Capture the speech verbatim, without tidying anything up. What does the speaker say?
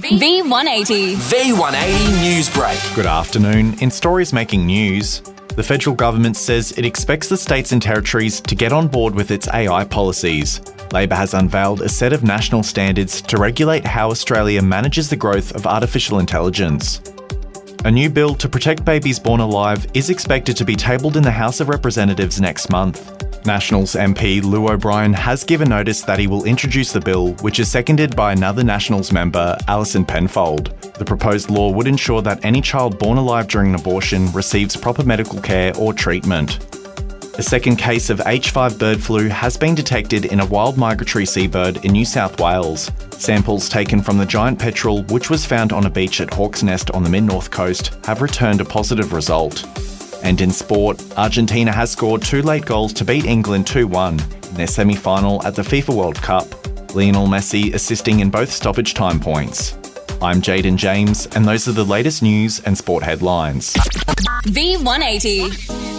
V one eighty. V one eighty News Break. Good afternoon. In stories making news, the federal government says it expects the states and territories to get on board with its A I policies. Labor has unveiled a set of national standards to regulate how Australia manages the growth of artificial intelligence. A new bill to protect babies born alive is expected to be tabled in the House of Representatives next month. Nationals M P Lou O'Brien has given notice that he will introduce the bill, which is seconded by another Nationals member, Alison Penfold. The proposed law would ensure that any child born alive during an abortion receives proper medical care or treatment. A second case of H five bird flu has been detected in a wild migratory seabird in New South Wales. Samples taken from the giant petrel, which was found on a beach at Hawke's Nest on the mid-north coast, have returned a positive result. And in sport, Argentina has scored two late goals to beat England two one in their semi-final at the FIFA World Cup, Lionel Messi assisting in both stoppage time points. I'm Jaden James, and those are the latest news and sport headlines. V one eighty.